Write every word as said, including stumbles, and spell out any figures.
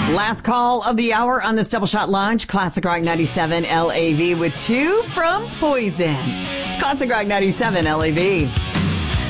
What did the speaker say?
Last call of the hour on this double shot lunch. Classic Rock ninety-seven L A V with two from Poison. It's Classic Rock ninety-seven L A V.